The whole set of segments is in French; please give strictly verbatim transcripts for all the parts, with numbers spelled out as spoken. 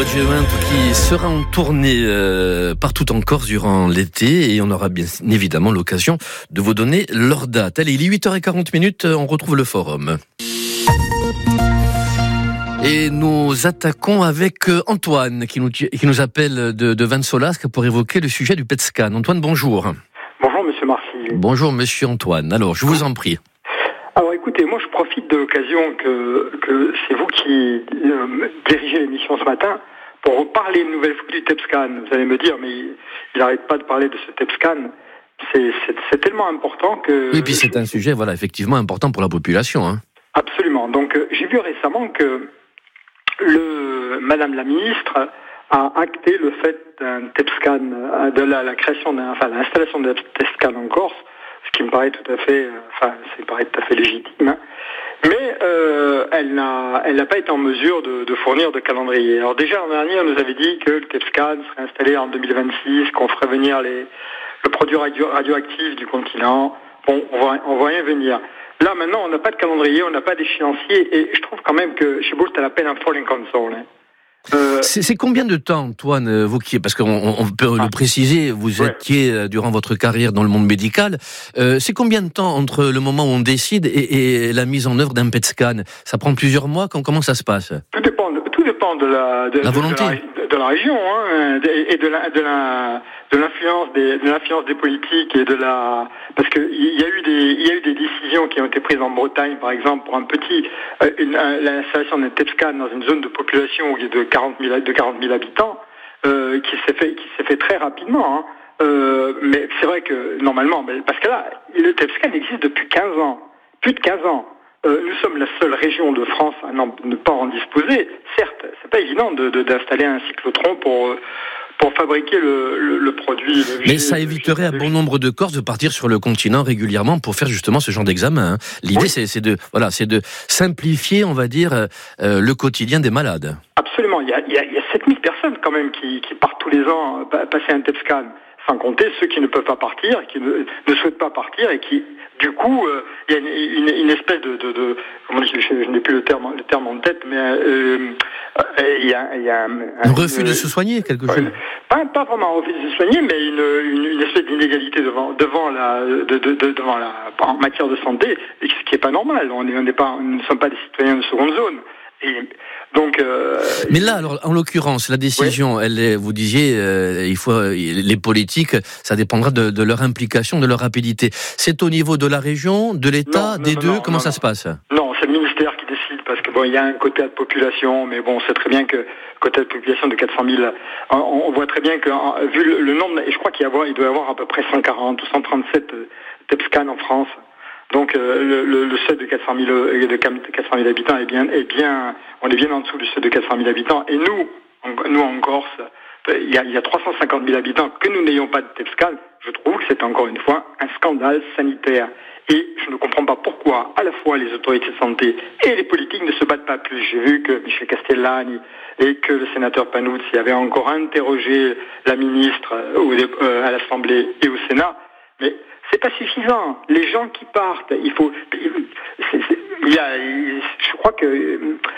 Logement qui sera en tournée euh, partout en Corse durant l'été et on aura bien évidemment l'occasion de vous donner leur date. Allez, il est huit heures quarante, on retrouve le forum. Et nous attaquons avec Antoine qui nous, qui nous appelle de, de Vinsolasque pour évoquer le sujet du P E T scan. Antoine, bonjour. Bonjour Monsieur Marcy. Bonjour Monsieur Antoine. Alors, je vous en prie. Alors écoutez, moi je profite de l'occasion que, que c'est vous qui euh, dirigez l'émission ce matin pour parler une nouvelle fois du T E P scan. Vous allez me dire, mais il n'arrête pas de parler de ce T E P scan. C'est, c'est, c'est tellement important que... Oui, puis c'est un sujet, voilà, effectivement important pour la population. Hein. Absolument. Donc euh, j'ai vu récemment que le, Madame la ministre a acté le fait d'un T E P scan, de la, la création d'un, enfin l'installation d'un T E P scan en Corse, ce qui me paraît tout à fait, enfin, ça me paraît tout à fait légitime. Hein. Mais euh, elle n'a, elle n'a pas été en mesure de, de fournir de calendrier. Alors déjà l'an dernier, on nous avait dit que le T E P scan serait installé en deux mille vingt-six, qu'on ferait venir les, le produit radio, radioactif du continent. Bon, on voit, on voit rien venir. Là maintenant, on n'a pas de calendrier, on n'a pas d'échéancier, et je trouve quand même que chez Bolt, elle appelle un falling console. Hein. Euh, c'est, c'est combien de temps, Antoine, vous qui, parce qu'on on peut ah, le préciser, vous ouais. étiez durant votre carrière dans le monde médical, euh, c'est combien de temps entre le moment où on décide et, et la mise en œuvre d'un P E T scan? Ça prend plusieurs mois? Comment ça se passe? Tout dépend de, tout dépend de la, de, la volonté de la, de la région hein, et de, la, de, la, de l'influence des, de l'influence des politiques et de la, parce que il y a eu des, il y a eu des décisions qui ont été prises en Bretagne, par exemple, pour un petit, euh, une, un, l'installation d'un T E P scan dans une zone de population de quarante mille, de quarante mille habitants, euh, qui s'est fait, qui s'est fait très rapidement. Hein. Euh, mais c'est vrai que normalement, parce que là, le T E P scan existe depuis quinze ans, plus de quinze ans. Euh, nous sommes la seule région de France à ne pas en disposer. Certes, c'est pas évident de, de, d'installer un cyclotron pour pour fabriquer le, le, le produit. Le Mais ça éviterait à bon nombre de Corses de partir sur le continent régulièrement pour faire justement ce genre d'examen. Hein. L'idée, oui. c'est, c'est de voilà, c'est de simplifier, on va dire, euh, le quotidien des malades. Absolument. Il y a, il y a, il y a sept mille personnes quand même qui, qui partent tous les ans passer un T E P scan. Sans compter ceux qui ne peuvent pas partir, qui ne, ne souhaitent pas partir et qui, du coup, euh, il y a une, une, une espèce de, de, de comment dire, je, je n'ai plus le terme, le terme en tête, mais euh, euh, il y a, il y a un, un refus une, de se soigner, quelque chose. Pas, pas vraiment un refus de se soigner, mais une, une, une espèce d'inégalité devant, devant la, de, de, de, devant la, en matière de santé, ce qui est pas normal. On n'est, on n'est pas, nous ne sommes pas des citoyens de seconde zone. Et donc, euh, mais là, alors, en l'occurrence, la décision, ouais. elle est, vous disiez, euh, il faut les politiques, ça dépendra de, de leur implication, de leur rapidité. C'est au niveau de la région, de l'État, non, des non, deux. Non, comment ça non. se passe? Non, c'est le ministère qui décide parce que bon, il y a un quota de population, mais bon, on sait très bien que quota de population de quatre cent mille, on, on voit très bien que vu le, le nombre, et je crois qu'il, y a, il doit y avoir à peu près cent quarante ou cent trente-sept T E P scans en France. Donc euh, le, le, le seuil de quatre cent mille de quatre cent mille habitants est bien, est bien, on est bien en dessous du seuil de quatre cent mille habitants. Et nous, en, nous en Corse, il y a, il y a trois cent cinquante mille habitants, que nous n'ayons pas de T E P scan. Je trouve que c'est encore une fois un scandale sanitaire. Et je ne comprends pas pourquoi, à la fois les autorités de santé et les politiques ne se battent pas plus. J'ai vu que Michel Castellani et que le sénateur Panuzzi avaient encore interrogé la ministre euh, à l'Assemblée et au Sénat, mais c'est pas suffisant. Les gens qui partent, il faut. C'est, c'est, il y a, je crois que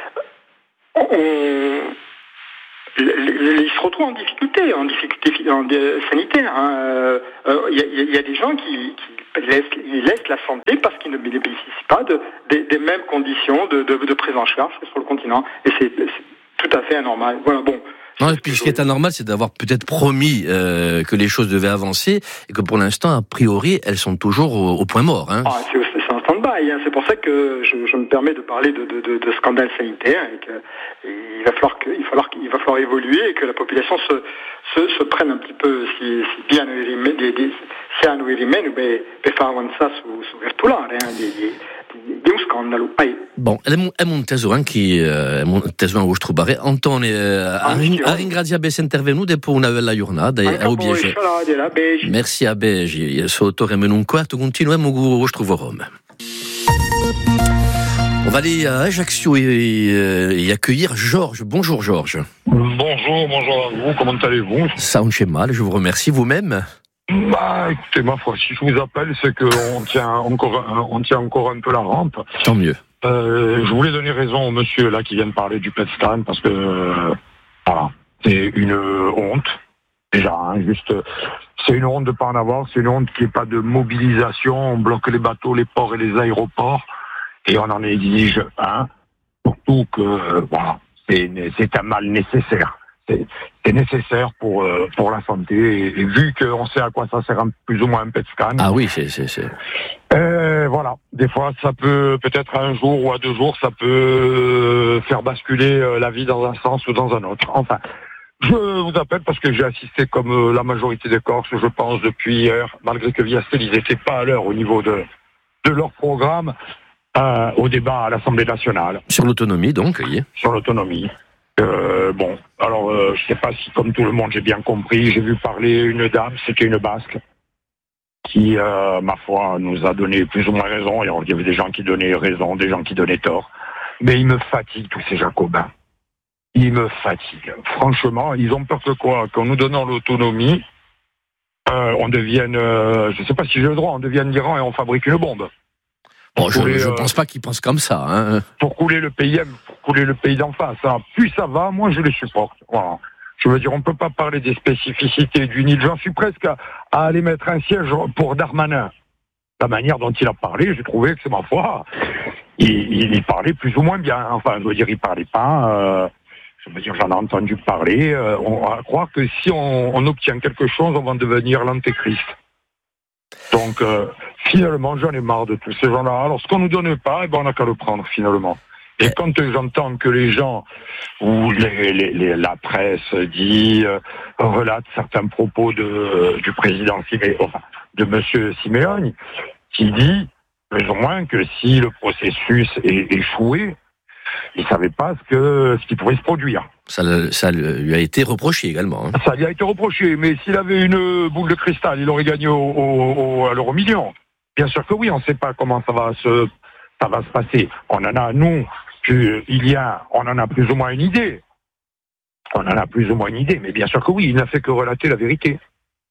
on, ils se retrouvent en difficulté, en difficulté sanitaire. Hein. Euh, il, y a, il y a des gens qui, qui laissent, ils laissent la santé parce qu'ils ne bénéficient pas de, des, des mêmes conditions de, de, de prise en charge sur le continent. Et c'est, c'est tout à fait anormal. Voilà, bon. Non, et puis ce qui est anormal, c'est d'avoir peut-être promis euh, que les choses devaient avancer et que pour l'instant, a priori, elles sont toujours au, au point mort. Hein. Ah, c'est, c'est un stand-by. Hein. C'est pour ça que je, je me permets de parler de, de, de, de scandale sanitaire et que et il va falloir que, il va falloir qu'il va falloir évoluer et que la population se se, se prenne un petit peu si si bien si hanno i rimedi per per far avanzare su su Vertulare di di un scandalo. Bon, è un teso anche è un teso a trovare Antonio a ringraziare per essere intervenuto per una bella giornata e a obiege. Merci a Begi. Sottoremo in un quarto continuiamo a Rome. On va aller à Ajaccio et, et, et accueillir Georges. Bonjour Georges. Bonjour, bonjour à vous, comment allez-vous? Ça on chez mal, je vous remercie. Vous-même? Bah écoutez, ma foi, si je vous appelle, c'est qu'on tient encore, on tient encore un peu la rampe. Tant mieux. Euh, je voulais donner raison au monsieur là qui vient de parler du P E T scan parce que euh, Voilà. C'est une honte, déjà, hein, juste, c'est une honte de ne pas en avoir, c'est une honte qu'il n'y ait pas de mobilisation, on bloque les bateaux, les ports et les aéroports, et on en exige un, surtout que, euh, voilà, c'est, c'est un mal nécessaire. C'est, c'est nécessaire pour, euh, pour la santé, et, et vu qu'on sait à quoi ça sert un, plus ou moins un P E T scan. Ah oui, c'est... c'est, c'est... Euh, voilà, des fois ça peut, peut-être à un jour ou à deux jours, ça peut faire basculer la vie dans un sens ou dans un autre. Enfin, je vous appelle parce que j'ai assisté comme la majorité des Corses, je pense, depuis hier, malgré que Viastel, ils n'étaient pas à l'heure au niveau de, de leur programme, euh, au débat à l'Assemblée nationale. Sur l'autonomie, donc, oui. Sur l'autonomie. Euh, bon, alors euh, je sais pas si comme tout le monde j'ai bien compris, j'ai vu parler une dame, c'était une Basque, qui, euh, ma foi, nous a donné plus ou moins raison. Alors, il y avait des gens qui donnaient raison, des gens qui donnaient tort. Mais ils me fatiguent, tous ces Jacobins. Ils me fatiguent. Franchement, ils ont peur que quoi ? Qu'en nous donnant l'autonomie, euh, on devienne, euh, je sais pas si j'ai le droit, on devienne l'Iran et on fabrique une bombe. Bon, je ne pense pas qu'ils pensent comme ça. Hein. Pour couler le pays, pour couler le pays d'en face. Hein. Plus ça va, moins je les supporte. Voilà. Je veux dire, on ne peut pas parler des spécificités du Nil. J'en suis presque à, à aller mettre un siège pour Darmanin. La manière dont il a parlé, j'ai trouvé que c'est ma foi. Il, il, il parlait plus ou moins bien. Enfin, je veux dire, il parlait pas. Euh, je veux dire, j'en ai entendu parler. Euh, on va croire que si on, on obtient quelque chose, on va devenir l'antéchrist. Donc, euh, finalement, j'en ai marre de tous ces gens-là. Alors, ce qu'on nous donne pas, eh ben, on n'a qu'à le prendre, finalement. Et quand j'entends que les gens, ou les, les, les, la presse dit, euh, relate certains propos de, euh, du président Siméoni, enfin, de monsieur Siméoni, qui dit, plus ou moins, que si le processus est échoué, il savait pas ce que, ce qui pourrait se produire. Ça, ça lui a été reproché également. Hein. Ça lui a été reproché, mais s'il avait une boule de cristal, il aurait gagné au, au, au, à l'euro million. Bien sûr que oui, on ne sait pas comment ça va se, ça va se passer. On en a, nous, il y a, on en a plus ou moins une idée. On en a plus ou moins une idée, mais bien sûr que oui, il n'a fait que relater la vérité.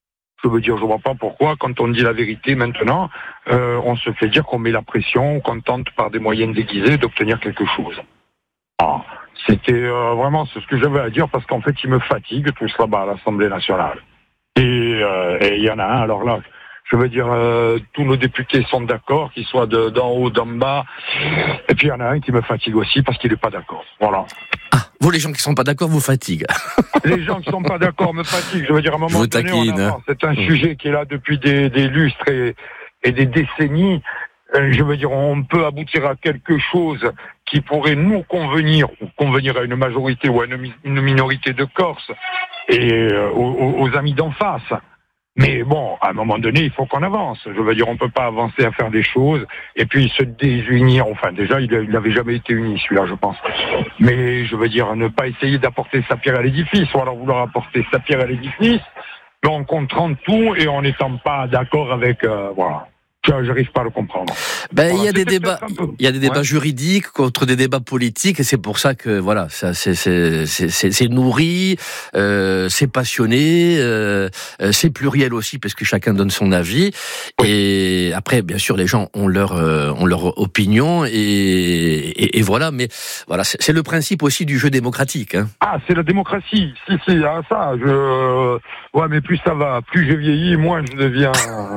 Je veux dire, je vois pas pourquoi, quand on dit la vérité maintenant, euh, on se fait dire qu'on met la pression, qu'on tente par des moyens déguisés d'obtenir quelque chose. Ah, c'était euh, vraiment ce que j'avais à dire, parce qu'en fait, il me fatigue tout cela bas à l'Assemblée nationale. Et euh, et il y en a un, alors là, je veux dire, euh, tous nos députés sont d'accord, qu'ils soient de, d'en haut, d'en bas. Et puis il y en a un qui me fatigue aussi parce qu'il n'est pas d'accord. Voilà. Ah, vous, les gens qui ne sont pas d'accord, vous fatiguent. Les gens qui ne sont pas d'accord me fatiguent. Je veux dire, à un moment vous donné, taquine, on avance. C'est un mmh. sujet qui est là depuis des, des lustres et, et des décennies. Euh, je veux dire, on peut aboutir à quelque chose qui pourrait nous convenir, ou convenir à une majorité ou à une, une minorité de Corse et euh, aux, aux amis d'en face. Mais bon, à un moment donné, il faut qu'on avance. Je veux dire, on ne peut pas avancer à faire des choses et puis se désunir. Enfin, déjà, il n'avait jamais été uni, celui-là, je pense. Mais je veux dire, ne pas essayer d'apporter sa pierre à l'édifice, ou alors vouloir apporter sa pierre à l'édifice, mais en comptant tout et en n'étant pas d'accord avec... Euh, voilà. J'arrive pas à le comprendre. Ben, voilà, il y a des débats, il y a des débats ouais. juridiques contre des débats politiques, et c'est pour ça que voilà, ça, c'est, c'est, c'est, c'est, c'est nourri, euh, c'est passionné, euh, c'est pluriel aussi parce que chacun donne son avis. Oui. Et après, bien sûr, les gens ont leur, euh, ont leur opinion, et, et, et voilà. Mais voilà, c'est, c'est le principe aussi du jeu démocratique. Hein. Ah, c'est la démocratie. Si, si, ah, ça. Je, ouais, mais plus ça va, plus je vieillis, moins je deviens.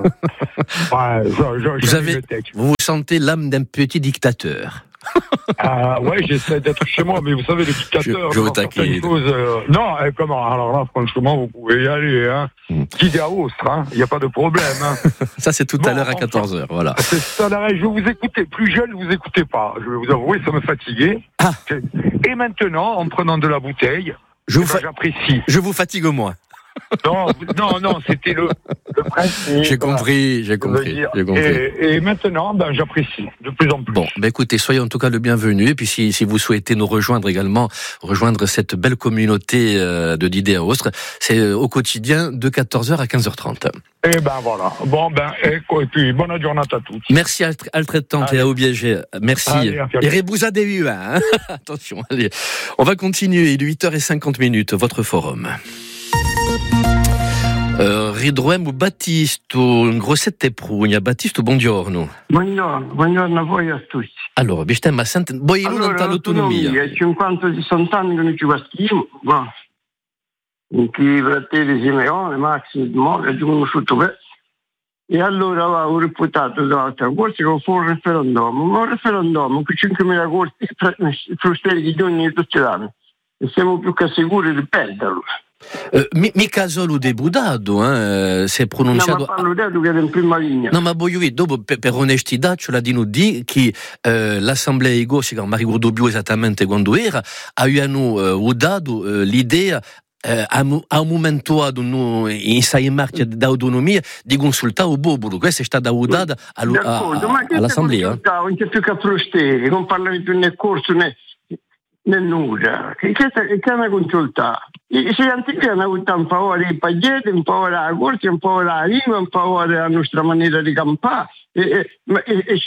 ouais, Je, je, vous, avez, vous vous sentez l'âme d'un petit dictateur. Ah ouais, j'essaie d'être chez moi, mais vous savez, les dictateurs, je, je vous taquine. Choses, euh, non, eh, comment alors là, franchement, vous pouvez y aller, hein. Mm. Qui à Ostre, hein, il n'y a pas de problème. Hein. Ça, c'est tout bon, à l'heure à quatorze heures, voilà. C'est ça, je vous écoutais, plus jeune, vous écoutez pas. Je vais vous avouer, ça me fatiguait. Ah. Et maintenant, en prenant de la bouteille, je vous ben, fa... j'apprécie. Je vous fatigue au moins. Non, non, non, c'était le, le principe. J'ai compris, j'ai compris. J'ai compris. Et, et maintenant, ben, j'apprécie de plus en plus. Bon, ben écoutez, soyez en tout cas le bienvenu. Et puis si, si vous souhaitez nous rejoindre également, rejoindre cette belle communauté de d'idées à Ostre, c'est au quotidien de quatorze heures à quinze heures trente. Et ben voilà. Bon ben, et, et puis bonne journée à tous. Merci Alfred Tante et à O B G. Merci. Allez, et Rebouza des U un. Hein. Attention, allez. On va continuer. Il est huit heures cinquante minutes. Votre forum. Uh, ridroemo Battisto, un grossetto prugna. Battisto, buongiorno. Buongiorno, buongiorno a voi e a tutti. Allora, vi stiamo a sentire. Voi allora, l'autonomia. È cinquanta sessanta anni che non ci guastiamo. in cui i fratelli Simeone, Max e Moga ci conosciuto bene. E allora avevo reputato dall'altra corsa che fu un referendum, ma un referendum con cinquemila corsi frusteri di ogni tutti gli anni. E siamo più che sicuri di perderlo. Uh, mi, mica solo De Budado, eh, si è pronunciato. No, ma parlo di che era in prima linea. No, ma voglio dire, dopo, per, per onestità, ce l'ha di noi di che eh, l'Assemblea Igorsica, Mario Gordobio esattamente quando era, avevano eh, dato eh, l'idea eh, a, a un momento no, in sei marcia d'autonomia di consultare o Bobolo. Questa è stata data all'Assemblea. Non c'è più che frusteri, non parlavi più né corso né né nulla, che è una consulta. Se antichi hanno avuto un favore di pagliette, un favore alla corte, un favore alla lingua, un favore alla nostra maniera di campare, e, e, e, e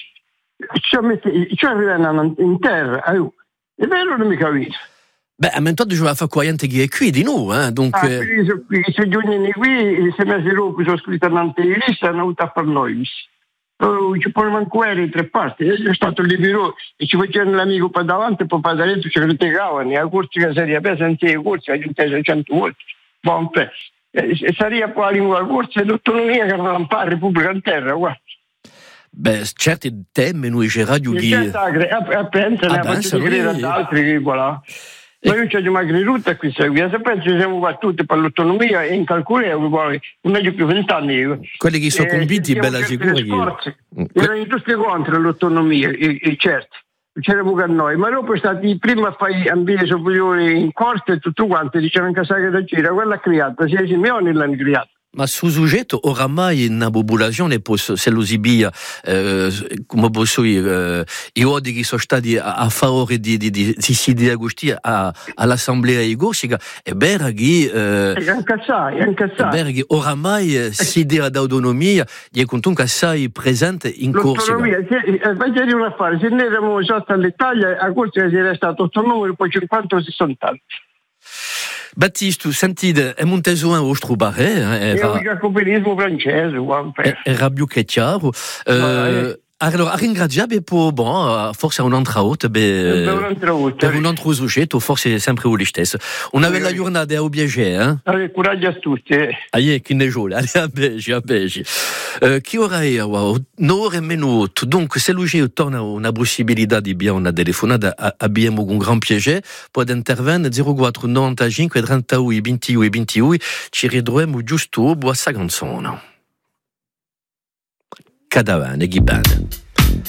ci arrivano in terra, è vero o non mi capite? Beh, a me tu vai a fare qualcosa che è qui di noi, eh? Donc, ah, qui, qui, se giorni qui, se mesi dopo sono scritto davanti alla lista, hanno avuto a fare noi. Oh, ci pone manco in tre parti, io sono stato lì di Roma e ci facevano l'amico per davanti e poi per dentro ci criticavano, e la corsa che sarebbe presa in sei corsi, la gente seicento volte, buon pe, e sarebbe poi la lingua della corsa e l'autonomia che non fa la Repubblica in terra, guarda. Beh, certi temi noi c'è radio che... Certo, a pensa, ne ha fatto credere ad altri, che voilà. Ma io ci ho mai creduto a questa cosa, se penso che siamo qua tutti per l'autonomia e in calcolo non è più vent'anni. Quelli che sono convinti, eh, bella sicura che... Erano tutti contro l'autonomia, e, e certo, c'eravamo che noi, ma dopo stati prima a fare ambiti superiori in corte e tutto quanto, dicevano che sa che da gira, quella ha creato, sia Simeone l'hanno creato. Ma su soggetto oramai una popolazione se lo esibia eh, come posso dire eh, i odi che sono stati a, a favore di di di Sidi Agostini all'assemblea igorsica e Berghi eh, e anche sai anche sai Berghi oramai Sidi d'autonomia è contento che sei presente in Corsica. L'autonomia vai a dire un affare, se ne eravamo già all'Italia a Corsica si era stato otto numeri poi cinquanta o sessanta anni. Battista, sentite, è Montesoin o Strubare, eh, era il jacobinismo francese, era più che chiaro. Eh, allora, ringraziare per, bon, forse un'altra volta, per un altro soggetto, forse sempre lo stesso. Una bella giornata a Obiege, eh? Allora, coraggio a tutti. Allora, che ne giù, allora, a Bege, a Bege. Uh, che ora è? Wow, un'ora e minuto. Donc, se lui torna una possibilità di abbiamo una telefonata, abbiamo con gran piacere, può intervenire zero quattro novantacinque trentadue ventidue ventidue, ci ritroviamo giusto dopo a sa canzone. Cadavane, Ghibane.